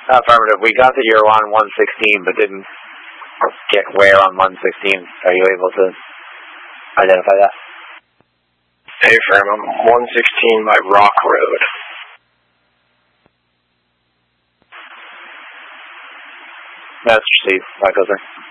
Affirmative. We got that you're on 116, but didn't get where on 116. Are you able to identify that? Hey, firm. I'm 116 by Rock Road. That's Steve. Michael, sir.